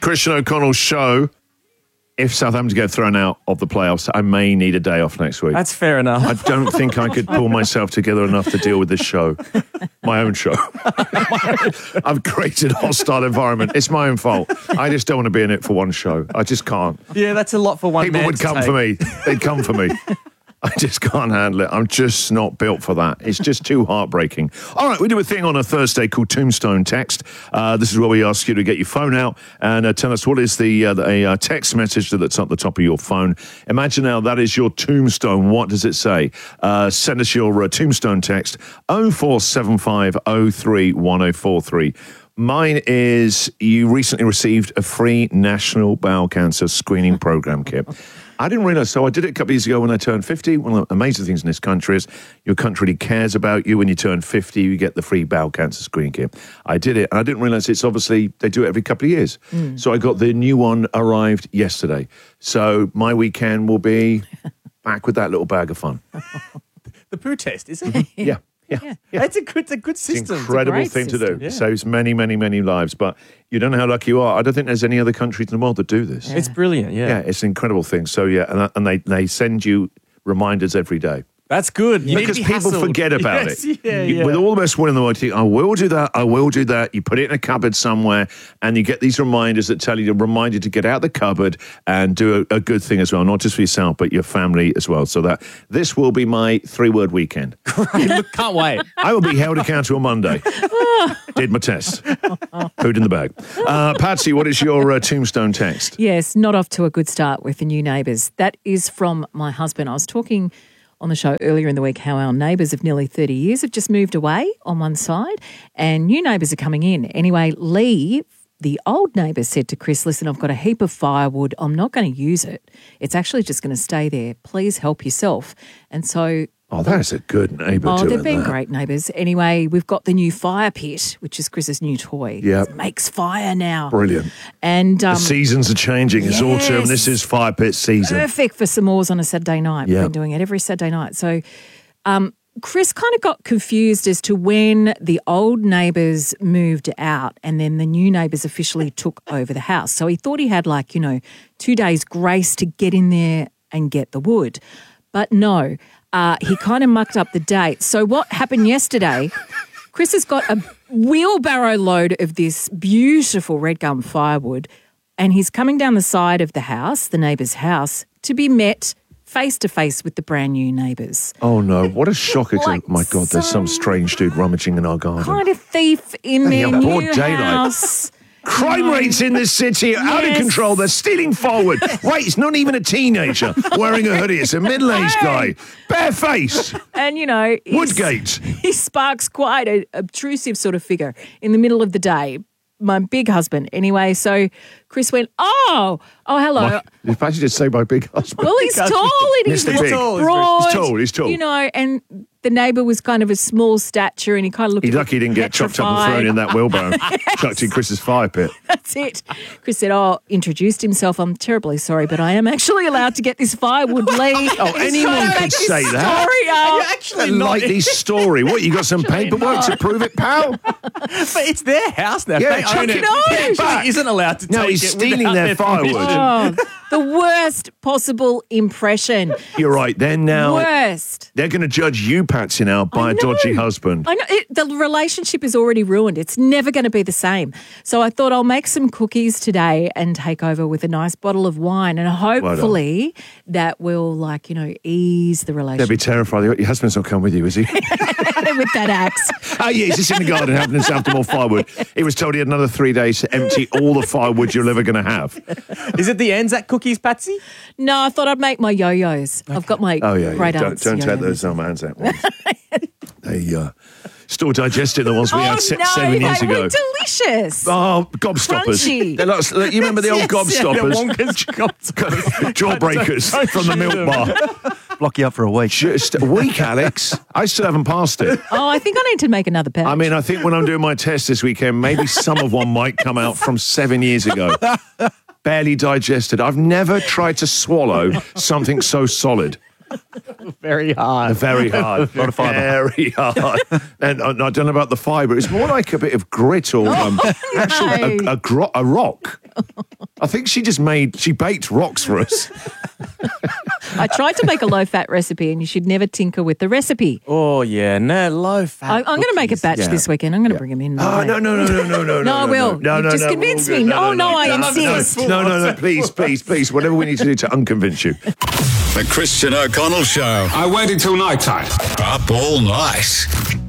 Christian O'Connell's show. If Southampton get thrown out of the playoffs, I may need a day off next week. That's fair enough. I don't think I could pull myself together enough to deal with this show. My own show. I've created a hostile environment. It's my own fault. I just don't want to be in it for one show. I just can't. Yeah, that's a lot for one People man would to come take. for me. They'd come for me. I just can't handle it. I'm just not built for that. It's just too heartbreaking. All right, we do a thing on a Thursday called Tombstone Text. This is where we ask you to get your phone out and tell us what is the text message that's at the top of your phone. Imagine now that is your tombstone. What does it say? Send us your tombstone text 0475 03 1043. Mine is you recently received a free National Bowel Cancer Screening Program kit. I didn't realise, so I did it a couple of years ago when I turned 50. One of the amazing things in this country is your country really cares about you. When you turn 50, you get the free bowel cancer screening kit. I did it, and I didn't realise it's obviously, they do it every couple of years. So I got the new one, arrived yesterday. So my weekend will be back with that little bag of fun. The poo test, is it? Yeah. It's a good system. It's an incredible thing to do. Yeah. Saves many, many, many lives. But you don't know how lucky you are. I don't think there's any other countries in the world that do this. It's brilliant, Yeah, it's an incredible thing. So, yeah, and they send you reminders every day. That's good. You Because need to be people hassled. forget about Yes, it. Yeah. With all the best will in the world, you think, I will do that. You put it in a cupboard somewhere, and you get these reminders that tell you to remind you to get out the cupboard and do a good thing as well, not just for yourself, but your family as well. So that this will be my 3-word weekend. Look, can't wait. I will be held accountable on Monday. Did my test. Food in the bag. Patsy, what is your tombstone text? Yes, not off to a good start with the new neighbours. That is from my husband. I was talking on the show earlier in the week how our neighbours of nearly 30 years have just moved away on one side and new neighbours are coming in. Anyway, Lee, the old neighbour, said to Chris, listen, I've got a heap of firewood. I'm not going to use it. It's actually just going to stay there. Please help yourself. And so... Oh, that's a good neighbour doing they've been that. great neighbours. Anyway, we've got the new fire pit, which is Chris's new toy. Yep. It makes fire now. Brilliant. And The seasons are changing. It's autumn. yes. This is fire pit season. perfect for s'mores on a Saturday night. Yeah. We've been doing it every Saturday night. So Chris kind of got confused as to when the old neighbours moved out and then the new neighbours officially took over the house. So he thought he had 2 days grace to get in there and get the wood. But no, he kind of mucked up the date. So what happened yesterday, Chris has got a wheelbarrow load of this beautiful red gum firewood and he's coming down the side of the house, the neighbour's house, to be met face-to-face with the brand new neighbours. Oh, no. What a shocker. Like My God, there's some strange dude rummaging in our garden. Kind of thief in their yeah, broad new daylight. house. Crime rates in this city are out of Yes. control. They're stealing forward. Wait, it's not even a teenager wearing a hoodie. It's a middle-aged guy. Barefaced. And, he's- Woodgate. he sparks quite an obtrusive sort of figure in the middle of the day. My big husband. Anyway, so Chris went, hello. Did Patsy just say my big husband? Well, he's tall and he's Mr. Big. broad. He's tall. And the neighbour was kind of a small stature and he kind of looked He's lucky he didn't get chopped up and thrown in that wheelbarrow. Chucked in Chris's fire pit. That's it. Chris said, introduced himself. I'm terribly sorry, but I am actually allowed to get this firewood, Lee. Oh, anyone could say that. Sorry, Actually, A likely story. What, you got some paperwork to prove it, pal? but it's their house now. Yeah, They chuck own it He back. actually isn't allowed to No, take he's it stealing without their firewood. permission. the worst possible impression. You're right. Then now Worst. they're going to judge you, Patsy, now by a dodgy husband. I know the relationship is already ruined. It's never going to be the same. So I thought I'll make some cookies today and take over with a nice bottle of wine, and hopefully that will, ease the They'd relationship be terrified. Your husband's not come with you, is he? with that axe. Oh, yeah, he's just in the garden helping himself to more firewood. He was told he had another 3 days to empty all the firewood you're ever going to have. Is it the Anzac cookies, Patsy? No, I thought I'd make my yo-yos. I've got my great aunts. Don't take those Anzac ones. They still digesting the ones we had 7 years they ago. were delicious. Oh, gobstoppers. Crunchy. They're like, you remember the old gobstoppers? Jawbreakers from the milk bar. Block you up for a week. Just a week, Alex. I still haven't passed it. Oh, I think I need to make another batch. I mean, I think when I'm doing my test this weekend, maybe some of one might come out from 7 years ago. Barely digested. I've never tried to swallow something so solid. Very hard. Very hard. A lot of fibre. Very hard. And I don't know about the fibre. It's more like a bit of grit or a rock. I think she baked rocks for us. I tried to make a low-fat recipe, and you should never tinker with the recipe. Oh, yeah. No, low fat. I'm going to make a batch this weekend. I'm going to bring them in. Oh, no. No, I will. You just convinced me. No, I insist. No, please. Whatever we need to do to unconvince you. The Christian O'Connell Show. I waited till night time. Up all night.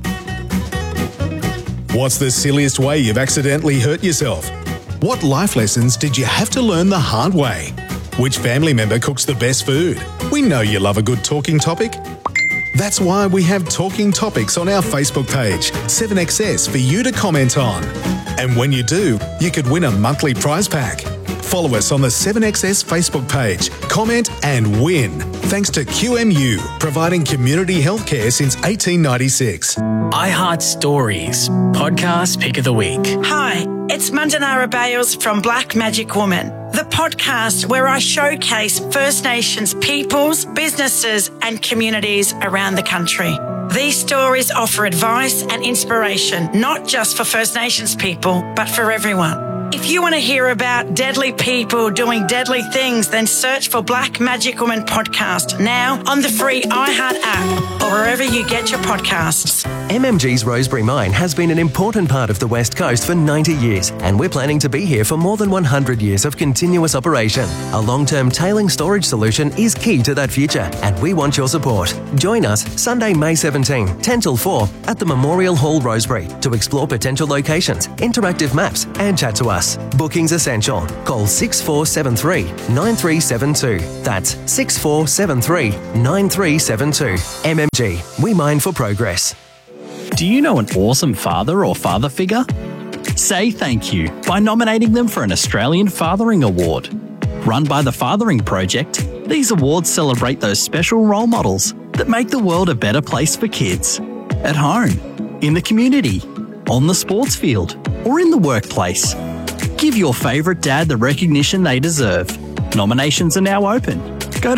What's the silliest way you've accidentally hurt yourself? What life lessons did you have to learn the hard way? Which family member cooks the best food? We know you love a good talking topic. That's why we have talking topics on our Facebook page, 7XS, for you to comment on. And when you do, you could win a monthly prize pack. Follow us on the 7XS Facebook page, comment and win. Thanks to QMU, providing community healthcare since 1896. iHeart Stories, podcast pick of the week. Hi, it's Mandanara Bales from Black Magic Woman, the podcast where I showcase First Nations peoples, businesses and communities around the country. These stories offer advice and inspiration, not just for First Nations people, but for everyone. If you want to hear about deadly people doing deadly things, then search for Black Magic Woman podcast now on the free iHeart app or wherever you get your podcasts. MMG's Rosebery Mine has been an important part of the West Coast for 90 years, and we're planning to be here for more than 100 years of continuous operation. A long-term tailing storage solution is key to that future, and we want your support. Join us Sunday, May 17, 10 till 4 at the Memorial Hall, Rosebery, to explore potential locations, interactive maps, and chat to us. Bookings essential. Call 6473 9372. That's 6473 9372. MMG. We mine for progress. Do you know an awesome father or father figure? Say thank you by nominating them for an Australian Fathering Award. Run by the Fathering Project, these awards celebrate those special role models that make the world a better place for kids. At home, in the community, on the sports field, or in the workplace. Give your favourite dad the recognition they deserve. Nominations are now open. Go to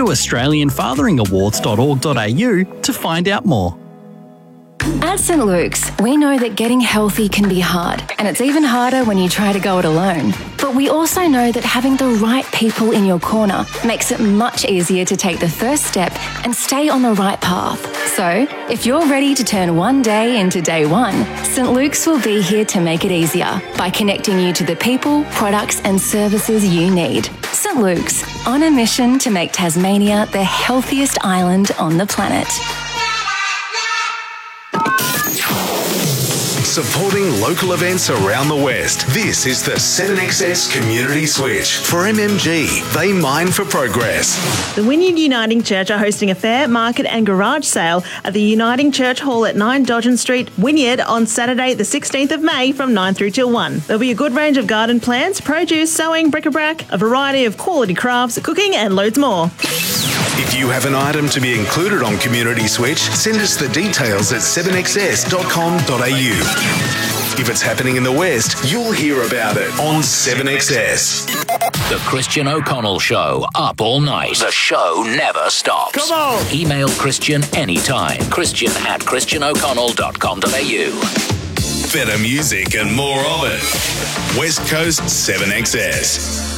australianfatheringawards.org.au to find out more. At St. Luke's, we know that getting healthy can be hard, and it's even harder when you try to go it alone. But we also know that having the right people in your corner makes it much easier to take the first step and stay on the right path. So, if you're ready to turn one day into day one, St. Luke's will be here to make it easier by connecting you to the people, products and services you need. St. Luke's, on a mission to make Tasmania the healthiest island on the planet. Supporting local events around the West. This is the 7XS Community Switch. For MMG, they mine for progress. The Wynyard Uniting Church are hosting a fair, market and garage sale at the Uniting Church Hall at 9 Dodgen Street, Wynyard, on Saturday the 16th of May from 9 through till 1. There'll be a good range of garden plants, produce, sewing, bric-a-brac, a variety of quality crafts, cooking and loads more. If you have an item to be included on Community Switch, send us the details at 7xs.com.au. If it's happening in the West, you'll hear about it on 7XS. The Christian O'Connell Show. Up all night. The show never stops. Come on. Email Christian anytime. Christian@christiano'connell.com.au. Better music and more of it. West Coast 7XS.